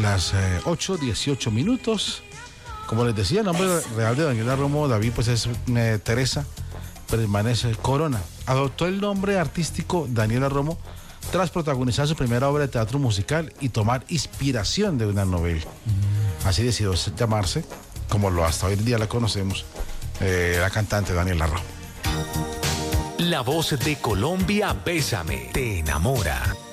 las 8:18. Como les decía, el nombre real de Daniela Romo David pues es Teresa Permanece Corona. Adoptó el nombre artístico Daniela Romo tras protagonizar su primera obra de teatro musical y tomar inspiración de una novela. Así decidió llamarse, como lo hasta hoy en día la conocemos, la cantante Daniela Romo. La voz de Colombia, Bésame, te enamora.